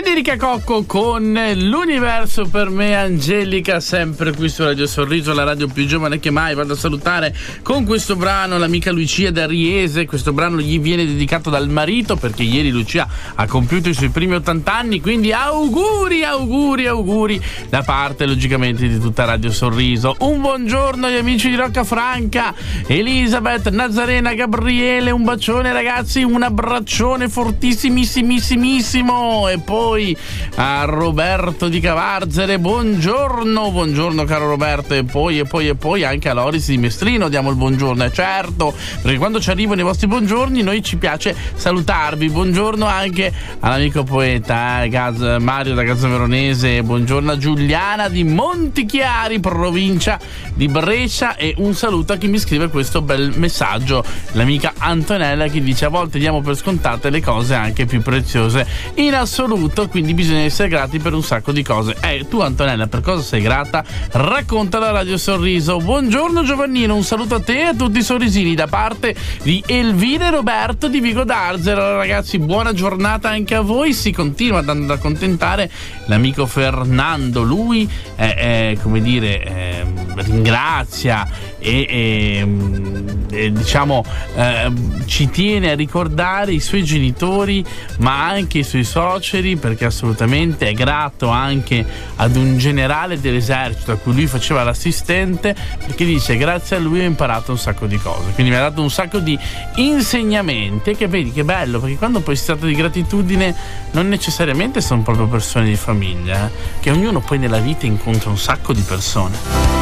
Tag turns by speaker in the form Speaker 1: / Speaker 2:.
Speaker 1: Federica Cocco con l'universo per me, Angelica, sempre qui su Radio Sorriso, la radio più giovane che mai. Vado a salutare con questo brano l'amica Lucia da Riese. Questo brano gli viene dedicato dal marito, perché ieri Lucia ha compiuto i suoi primi 80 anni, quindi auguri da parte logicamente di tutta Radio Sorriso. Un buongiorno agli amici di Roccafranca, Elisabeth, Nazarena, Gabriele, un bacione ragazzi, un abbraccione fortissimissimissimo. E poi a Roberto di Cavarzere, buongiorno caro Roberto. E poi anche a Loris di Mestrino diamo il buongiorno, certo, perché quando ci arrivano i vostri buongiorni noi ci piace salutarvi. Buongiorno anche all'amico poeta Mario da Gazza Veronese, buongiorno a Giuliana di Montichiari, provincia di Brescia, e un saluto a chi mi scrive questo bel messaggio, l'amica Antonella, che dice: a volte diamo per scontate le cose anche più preziose in assoluto, quindi bisogna essere grati per un sacco di cose. Tu Antonella, per cosa sei grata? Raccontala a Radio Sorriso. Buongiorno Giovannino, un saluto a te e a tutti i sorrisini da parte di Elvira e Roberto di Vigo d'Arzero. Allora, ragazzi, buona giornata anche a voi. Si continua ad accontentare l'amico Fernando, lui ringrazia e ci tiene a ricordare i suoi genitori, ma anche i suoi suoceri, perché assolutamente è grato anche ad un generale dell'esercito a cui lui faceva l'assistente, perché dice: grazie a lui ho imparato un sacco di cose, quindi mi ha dato un sacco di insegnamenti. Che vedi che bello, perché quando poi si tratta di gratitudine non necessariamente sono proprio persone di famiglia, che ognuno poi nella vita incontra un sacco di persone.